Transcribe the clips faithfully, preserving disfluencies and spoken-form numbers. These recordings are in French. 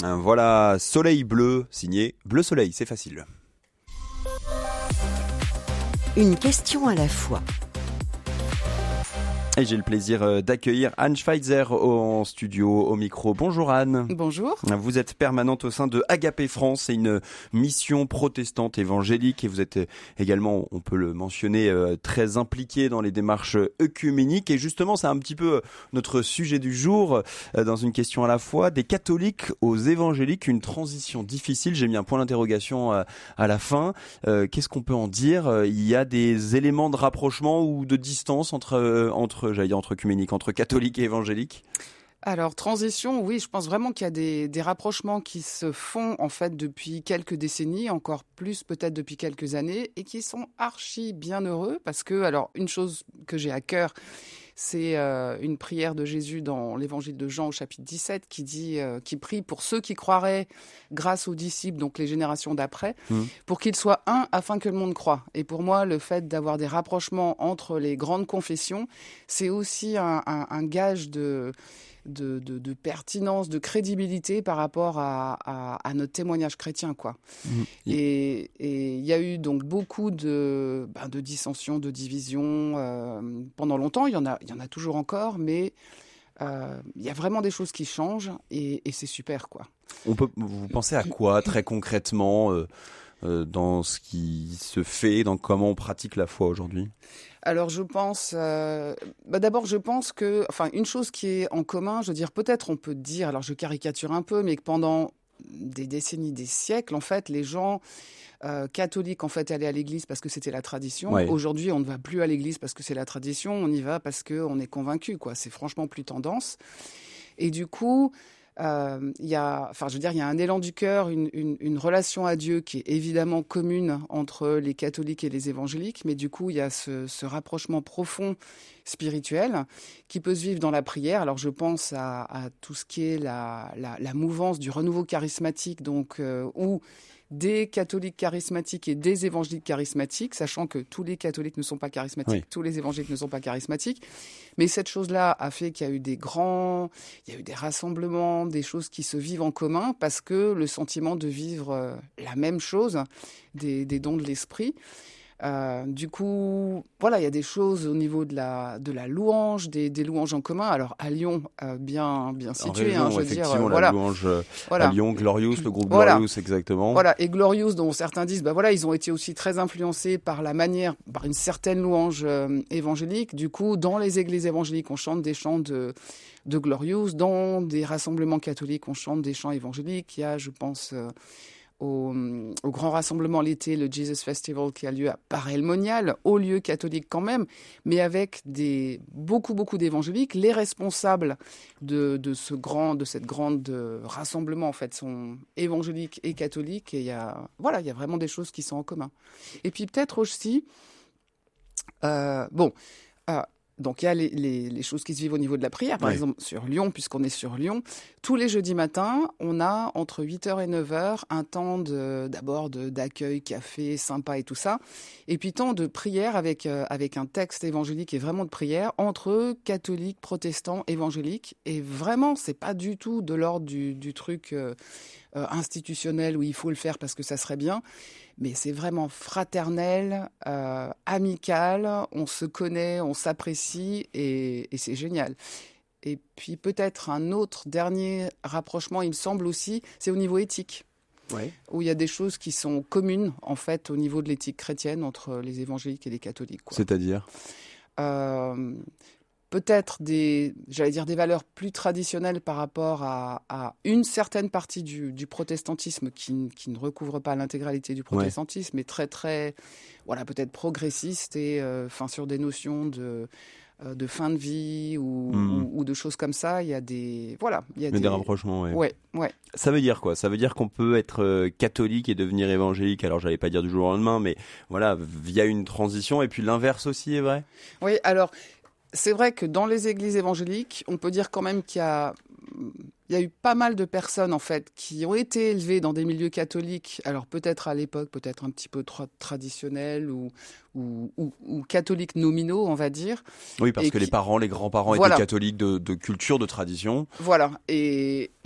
Voilà, Soleil bleu, signé Bleu Soleil, c'est facile. Une question à la fois. Et j'ai le plaisir d'accueillir Anne Schweitzer en studio, au micro. Bonjour Anne. Bonjour. Vous êtes permanente au sein de Agapé France, c'est une mission protestante évangélique et vous êtes également, on peut le mentionner, très impliquée dans les démarches œcuméniques. Et justement, c'est un petit peu notre sujet du jour, dans une question à la fois, des catholiques aux évangéliques, une transition difficile. J'ai mis un point d'interrogation à la fin. Qu'est-ce qu'on peut en dire ? Il y a des éléments de rapprochement ou de distance entre, entre j'allais dire entre œcuméniques, entre catholiques et évangéliques ? Alors, transition, oui, je pense vraiment qu'il y a des, des rapprochements qui se font en fait depuis quelques décennies, encore plus peut-être depuis quelques années, et qui sont archi bienheureux parce que, alors, une chose que j'ai à cœur, c'est euh, une prière de Jésus dans l'évangile de Jean au chapitre dix-sept qui dit, euh, qui prie pour ceux qui croiraient grâce aux disciples, donc les générations d'après, mmh. pour qu'ils soient un afin que le monde croie. Et pour moi, le fait d'avoir des rapprochements entre les grandes confessions, c'est aussi un, un, un gage de... De, de, de pertinence, de crédibilité par rapport à, à, à notre témoignage chrétien, quoi. Mmh. Et il y a eu donc beaucoup de, ben, de dissensions, de divisions euh, pendant longtemps. Il y en a, il y en a toujours encore, mais il euh, y a vraiment des choses qui changent et, et c'est super, quoi. On peut, vous pensez à quoi très concrètement euh, euh, dans ce qui se fait, dans comment on pratique la foi aujourd'hui ? Alors je pense, euh, bah d'abord je pense que, enfin une chose qui est en commun, je veux dire peut-être on peut dire, alors je caricature un peu, mais que pendant des décennies, des siècles, en fait les gens euh, catholiques en fait allaient à l'église parce que c'était la tradition. Ouais. Aujourd'hui on ne va plus à l'église parce que c'est la tradition, on y va parce qu'on est convaincu, quoi. C'est franchement plus tendance. Et du coup... Euh, y a, enfin, je veux dire, il y a un élan du cœur, une, une, une relation à Dieu qui est évidemment commune entre les catholiques et les évangéliques, mais du coup, il y a ce, ce rapprochement profond spirituel qui peut se vivre dans la prière. Alors, je pense à, à tout ce qui est la, la, la mouvance du renouveau charismatique, donc euh, où des catholiques charismatiques et des évangéliques charismatiques, sachant que tous les catholiques ne sont pas charismatiques, oui. tous les évangéliques ne sont pas charismatiques. Mais cette chose-là a fait qu'il y a eu des grands, il y a eu des rassemblements, des choses qui se vivent en commun parce que le sentiment de vivre la même chose, des, des dons de l'esprit. Euh, du coup, voilà, il y a des choses au niveau de la, de la louange, des, des louanges en commun. Alors, à Lyon, euh, bien, bien situé, région, hein, je veux effectivement, dire. Euh, la voilà. louange voilà. à Lyon, Glorious, le groupe voilà. Glorious, exactement. Voilà, et Glorious, dont certains disent, bah voilà, ils ont été aussi très influencés par la manière, par une certaine louange euh, évangélique. Du coup, dans les églises évangéliques, on chante des chants de, de Glorious. Dans des rassemblements catholiques, on chante des chants évangéliques. Il y a, je pense... Euh, Au, au grand rassemblement l'été, le Jesus Festival qui a lieu à Paray-le-Monial, au lieu catholique quand même, mais avec des, beaucoup, beaucoup d'évangéliques. Les responsables de, de, ce grand, de cette grande rassemblement, en fait, sont évangéliques et catholiques. Et il y a, voilà, il y a vraiment des choses qui sont en commun. Et puis peut-être aussi, euh, bon... Euh, Donc, il y a les, les, les choses qui se vivent au niveau de la prière. Par ouais. exemple, sur Lyon, puisqu'on est sur Lyon, tous les jeudis matins, on a entre huit heures et neuf heures un temps de, d'abord de, d'accueil, café, sympa et tout ça. Et puis, temps de prière avec, euh, avec un texte évangélique et vraiment de prière entre catholiques, protestants, évangéliques. Et vraiment, c'est pas du tout de l'ordre du, du truc euh, euh, institutionnel où il faut le faire parce que ça serait bien. Mais c'est vraiment fraternel, euh, amical, on se connaît, on s'apprécie et, et c'est génial. Et puis peut-être un autre dernier rapprochement, il me semble aussi, c'est au niveau éthique. Ouais. Où il y a des choses qui sont communes, en fait, au niveau de l'éthique chrétienne entre les évangéliques et les catholiques, quoi. C'est-à-dire euh, peut-être des, j'allais dire des valeurs plus traditionnelles par rapport à, à une certaine partie du, du protestantisme qui, qui ne recouvre pas l'intégralité du protestantisme, ouais. mais très, très, voilà, peut-être progressiste et euh, enfin, sur des notions de, euh, de fin de vie ou, mmh. ou, ou de choses comme ça. Il y a des, voilà, il y a mais des, des rapprochements, ouais. Ouais, ouais. Ça veut dire quoi ? Ça veut dire qu'on peut être euh, catholique et devenir évangélique. Alors, j'allais pas dire du jour au lendemain, mais voilà, via une transition. Et puis l'inverse aussi est vrai ? Oui, alors. C'est vrai que dans les églises évangéliques, on peut dire quand même qu'il y a, il y a eu pas mal de personnes en fait qui ont été élevées dans des milieux catholiques. Alors peut-être à l'époque, peut-être un petit peu tra- traditionnels ou, ou, ou, ou catholiques nominaux, on va dire. Oui, parce et que qui... les parents, les grands-parents voilà. étaient catholiques de, de culture, de tradition. Voilà. Et, et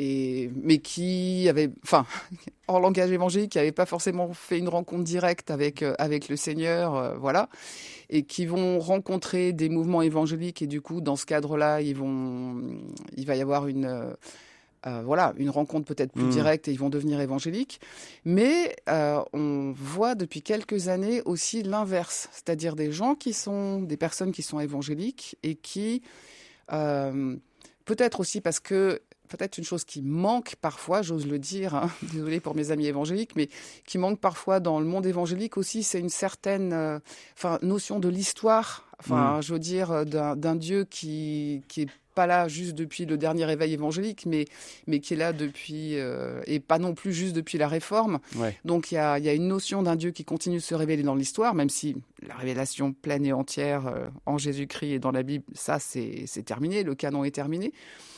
et mais qui avaient, enfin, en langage évangélique, qui n'avaient pas forcément fait une rencontre directe avec euh, avec le Seigneur, euh, voilà, et qui vont rencontrer des mouvements évangéliques et du coup, dans ce cadre-là, ils vont, il va y avoir une euh, Euh, voilà, une rencontre peut-être plus mmh. directe et ils vont devenir évangéliques. Mais euh, on voit depuis quelques années aussi l'inverse, c'est-à-dire des gens qui sont, des personnes qui sont évangéliques et qui, euh, peut-être aussi parce que, peut-être une chose qui manque parfois, j'ose le dire, hein, désolé pour mes amis évangéliques, mais qui manque parfois dans le monde évangélique aussi, c'est une certaine euh, enfin, notion de l'histoire, enfin, mmh. je veux dire, d'un, d'un Dieu qui, qui est pas là juste depuis le dernier réveil évangélique, mais, mais qui est là depuis, euh, et pas non plus juste depuis la Réforme. Ouais. Donc il y a, y a une notion d'un Dieu qui continue de se révéler dans l'histoire, même si la révélation pleine et entière euh, en Jésus-Christ et dans la Bible, ça c'est, c'est terminé, le canon est terminé.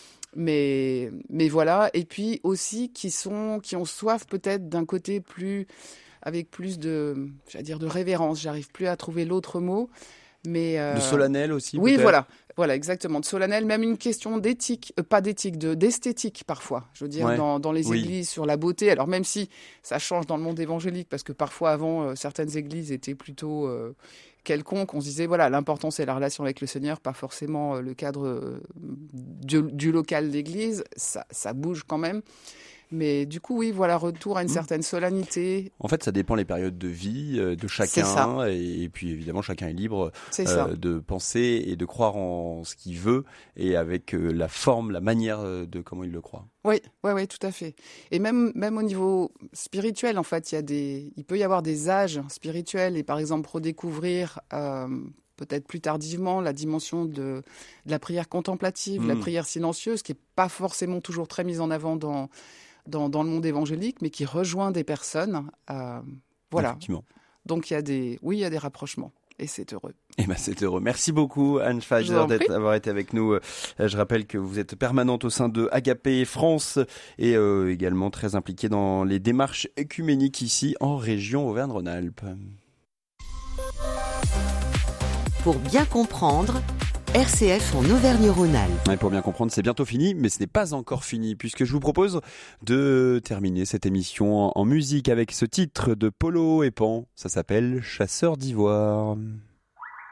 Mais, mais voilà, et puis aussi qui, sont, qui ont soif peut-être d'un côté plus, avec plus de, j'allais dire de révérence, j'arrive plus à trouver l'autre mot. Mais euh... de solennel aussi. Oui, peut-être. voilà, voilà, exactement. De solennel, même une question d'éthique, euh, pas d'éthique, de d'esthétique parfois. Je veux dire, ouais. dans, dans les oui. églises sur la beauté. Alors même si ça change dans le monde évangélique, parce que parfois avant euh, certaines églises étaient plutôt euh, quelconques. On se disait voilà, l'important c'est la relation avec le Seigneur, pas forcément euh, le cadre euh, du, du local d'église. Ça, ça bouge quand même. Mais du coup, oui, voilà, retour à une mmh. certaine solennité. En fait, ça dépend les périodes de vie euh, de chacun. Et, et puis, évidemment, chacun est libre euh, de penser et de croire en ce qu'il veut et avec euh, la forme, la manière de comment il le croit. Oui, oui, oui, tout à fait. Et même, même au niveau spirituel, en fait, il y a des, il peut y avoir des âges spirituels et, par exemple, redécouvrir... Euh, peut-être plus tardivement, la dimension de, de la prière contemplative, mmh. la prière silencieuse, qui n'est pas forcément toujours très mise en avant dans... Dans, dans le monde évangélique, mais qui rejoint des personnes. Euh, voilà. Effectivement. Donc, il y a des, oui, il y a des rapprochements. Et c'est heureux. Eh ben, c'est heureux. Merci beaucoup, Anne Pfager, d'avoir été avec nous. Je rappelle que vous êtes permanente au sein de Agapé France et euh, également très impliquée dans les démarches œcuméniques ici en région Auvergne-Rhône-Alpes. Pour bien comprendre, R C F en Auvergne-Rhône-Alpes. Et pour bien comprendre, c'est bientôt fini, mais ce n'est pas encore fini, puisque je vous propose de terminer cette émission en musique avec ce titre de Polo et Pan. Ça s'appelle Chasseur d'ivoire.